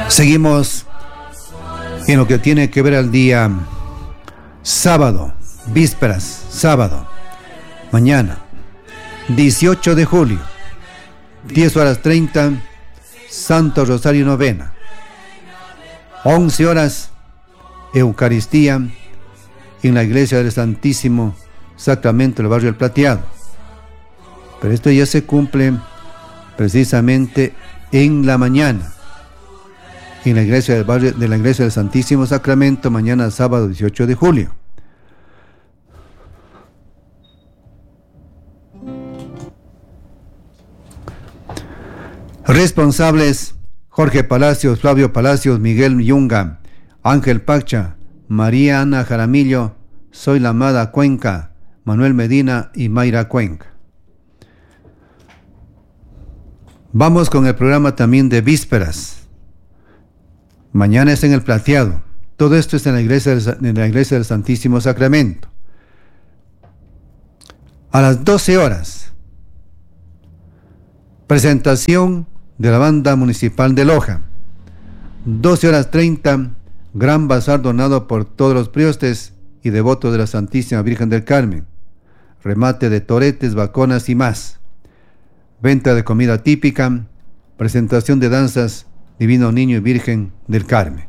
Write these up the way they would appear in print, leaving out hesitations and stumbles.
Seguimos en lo que tiene que ver al día sábado, vísperas, sábado, mañana, 18 de julio, 10:30, Santo Rosario Novena, 11 horas, Eucaristía en la iglesia del Santísimo Sacramento del barrio El Plateado. Pero esto ya se cumple precisamente en la mañana, en la iglesia del barrio de la iglesia del Santísimo Sacramento, mañana sábado 18 de julio. Responsables: Jorge Palacios, Flavio Palacios, Miguel Yunga, Ángel Pacha, María Ana Jaramillo, Soy la Amada Cuenca, Manuel Medina y Mayra Cuenca. Vamos con el programa también de vísperas. Mañana es en El Plateado. Todo esto es en la iglesia del Santísimo Sacramento. A las 12 horas, presentación de la banda municipal de Loja. 12:30, gran bazar donado por todos los priostes y devotos de la Santísima Virgen del Carmen. Remate de toretes, baconas y más. Venta de comida típica, presentación de danzas, Divino Niño y Virgen del Carmen.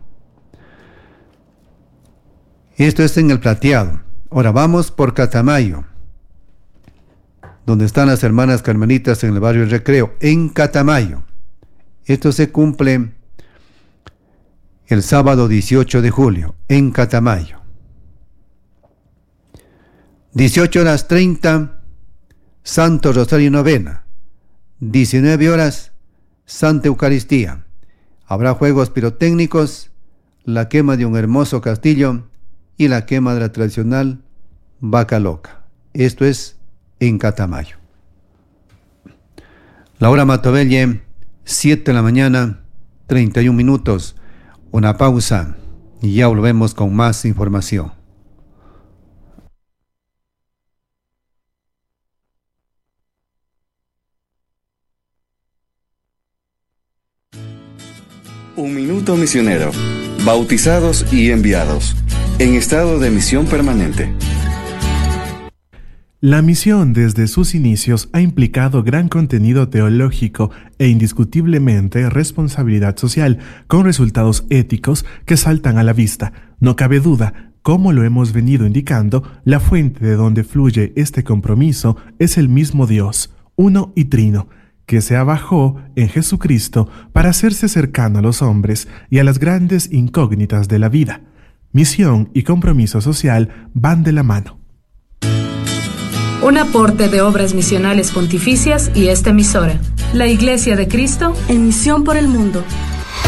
Esto es en El Plateado. Ahora vamos por Catamayo, donde están las hermanas carmelitas en el barrio El Recreo, en Catamayo. Esto se cumple el sábado 18 de julio, en Catamayo. 18:30, Santo Rosario Novena. 19 horas, Santa Eucaristía. Habrá juegos pirotécnicos, la quema de un hermoso castillo y la quema de la tradicional vaca loca. Esto es en Catamayo. La hora Matobelle, 7 de la mañana, 31 minutos. Una pausa y ya volvemos con más información. Un minuto misionero. Bautizados y enviados. En estado de misión permanente. La misión desde sus inicios ha implicado gran contenido teológico e indiscutiblemente responsabilidad social, con resultados éticos que saltan a la vista. No cabe duda, como lo hemos venido indicando, la fuente de donde fluye este compromiso es el mismo Dios, uno y trino, que se abajó en Jesucristo para hacerse cercano a los hombres y a las grandes incógnitas de la vida. Misión y compromiso social van de la mano. Un aporte de Obras Misionales Pontificias y esta emisora, la Iglesia de Cristo, en misión por el mundo.